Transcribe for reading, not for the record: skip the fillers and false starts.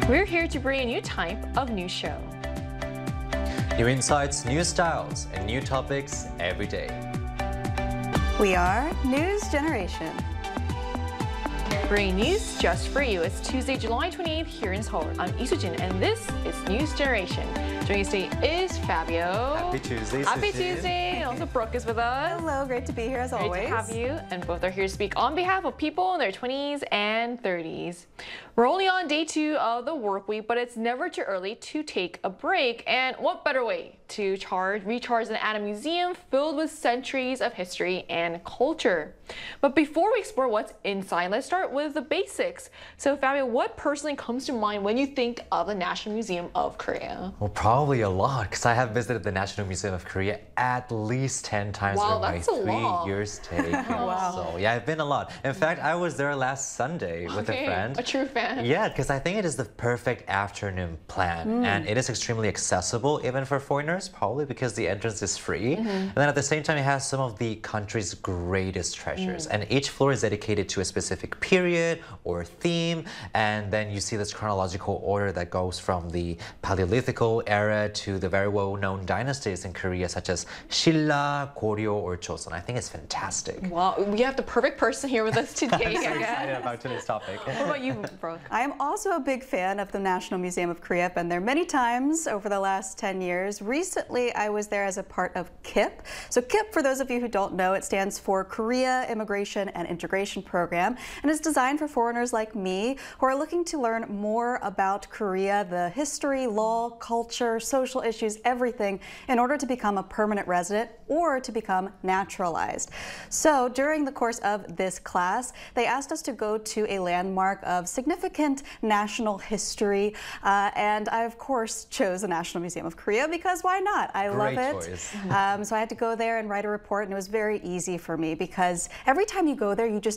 We're here to bring a new type of news show. New insights, new styles, and new topics every day. We are News Generation. Bringing news just for you. It's Tuesday, July 28th here in Seoul. I'm Isujin, and this is News Generation. Joining us today is Fabio. Happy Tuesday, Happy Sujin. Tuesday. And also Brooke is with us. Hello, great to be here as Great always. to have you. And both are here to speak on behalf of people in their 20s and 30s. We're only on day 2 of the work week, but it's never too early to take a break. And what better way to recharge than at a museum filled with centuries of history and culture. But before we explore what's inside, let's start with the basics. So Fabio, what personally comes to mind when you think of the National Museum of Korea? Well, probably a lot, because I have visited the National Museum of Korea at least 10 times Wow, over my that's a 3 lot. years stay. Wow. So yeah, I've been a lot. In fact, I was there last Sunday with a friend. A true fan. Yeah, because I think it is the perfect afternoon plan, and it is extremely accessible even for foreigners, probably because the entrance is free. And then at the same time, it has some of the country's greatest treasures, and each floor is dedicated to a specific period or theme, and then you see this chronological order that goes from the Paleolithical era to the very well-known dynasties in Korea, such as Silla, Goryeo, or Joseon. I think it's fantastic. Wow, we have the perfect person here with us today. I'm so I guess. excited about today's topic. What about you, Brooke? I am also a big fan of the National Museum of Korea. I've been there many times over the last 10 years. Recently, I was there as a part of KIP. So KIP, for those of you who don't know, it stands for Korea Immigration and Integration Program, and is designed for foreigners like me who are looking to learn more about Korea, the history, law, culture, social issues, everything, in order to become a permanent resident or to become naturalized. So during the course of this class, they asked us to go to a landmark of significant national history, and I, of course, chose the National Museum of Korea because why not? I love Great it. choice. So I had to go there and write a report, and it was very easy for me because every time you go there, you just